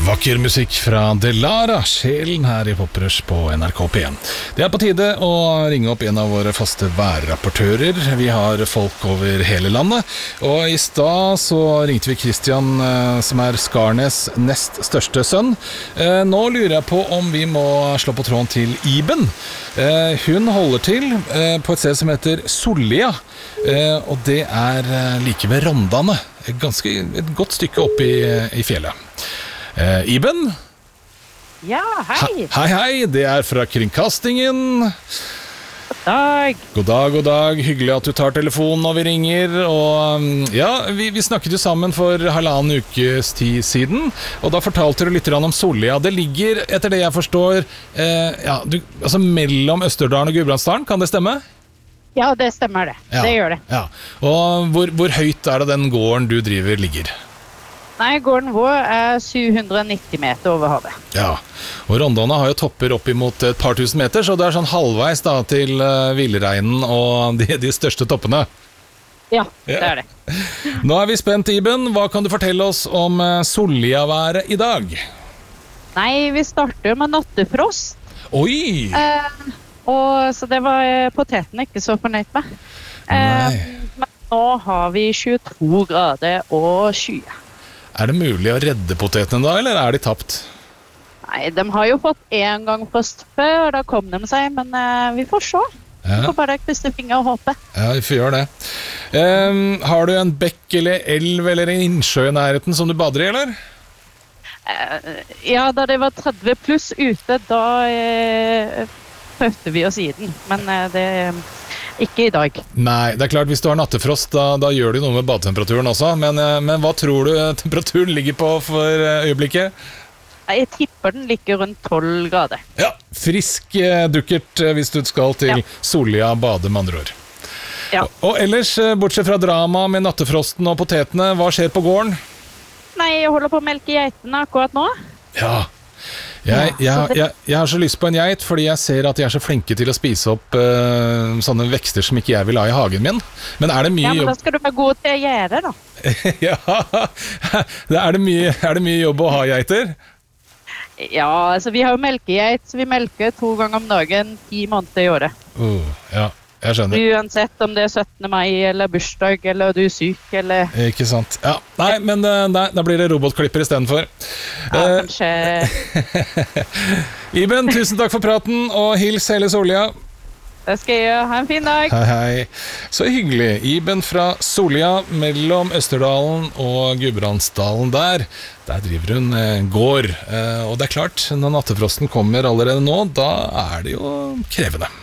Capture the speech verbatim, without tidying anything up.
Vakker musikk fra Delara, sjelen her i Poprush på N R K P en. Det er på tide å ringe opp en av våre faste værrapportører. Vi har folk over hele landet, og i stad så ringte vi Christian, som er Skarnes nest største sønn. Nå lurer jeg på om vi må slå på tråden til Iben. Hun holder til på et sted som heter Sollia, og det er like ved Rondane, ganske et godt stykke opp i, i fjellet. Uh, Iben? Ja, hei. Hei, hei, det er fra Kringkastingen. God dag. God dag, god dag. Hyggelig at du tar telefonen når vi ringer. Og ja, vi, vi snakket jo sammen for halvannen ukes tid siden, og da fortalte du litt om Sollia. Det ligger, etter det jeg forstår, eh, ja, du, altså mellom Østerdalen og Gudbrandsdalen, kan det stemme? Ja, det stemmer det. Ja, det gjør det. Ja. Og hvor, hvor høyt er det den gården du driver ligger? Nei, gården vår er syv hundre nitti meter over havet. Ja, og Rondane har jo topper opp imot et par tusen meter, så det er sånn halvveis da til uh, Villreinen og de, de største toppene. Ja, det er det. Nå er vi spent, Iben. Hva kan du fortelle oss om uh, Sollia-været i dag? Nei, vi starter med nattefrost. Oi! Eh, og så det var eh, poteten ikke så fornøyd med. Eh, men nå har vi tjueto grader og skyer. Er det mulig å redde potetene da, eller er de tapt? Nei, de har jo fått en gang frost før, og da kom de seg, men uh, vi får se. Ja. Vi får bare krysse fingre og håpe. Ja, vi får gjøre det. Um, har du en bekk eller elv eller en innsjø i nærheten som du bader i, eller? Uh, ja, da det var tretti pluss ute, da uh, prøvde vi oss i den, men uh, det... Ikke i dag. Nei, det er klart hvis du har nattefrost, da, da gjør du noe med badetemperaturen også. Men, men hva tror du temperaturen ligger på for øyeblikket? Jeg tipper den ligger rundt tolv grader. Ja, frisk dukkert hvis du skal til ja. Sollia bade med andre år. Ja. Og, og ellers, bortsett fra drama med nattefrosten og potetene, hva skjer på gården? Nei, jeg holder på å melke geitene akkurat nå. Ja. Jeg, jeg, jeg, jeg har så lyst på en geit, fordi jeg ser at de er så flinke til å spise opp uh, sånne vekster som ikke jeg vil ha i hagen min. Men er det mye jobb? Ja, men da skal du være god til å gjøre da. Ja, er det, mye, er det mye jobb å ha geiter? Ja, altså vi har jo melkegeit, så vi melker to ganger om dagen, ti måneder i året. Uh, ja. Jeg skjønner. Uansett om det er syttende mai eller bursdag eller du er syk eller... Ikke sant. Ja, nei, men nei, da blir det robotklipper i stedet for. Ja, kanskje... Iben, tusen takk for praten, og hils hele Sollia. Det skal jeg gjøre. Ha en fin dag. Hei, hei. Så hyggelig. Iben fra Sollia, mellom Østerdalen og Gudbrandsdalen der. Der driver hun eh, gård. Eh, og det er klart, når nattefrosten kommer allerede nå, da er det jo krevende.